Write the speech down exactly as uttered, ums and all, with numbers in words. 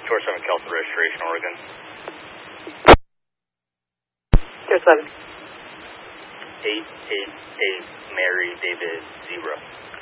two oh seven Kelso registration, Oregon. two oh seven. eight eight eight Mary David Zebra.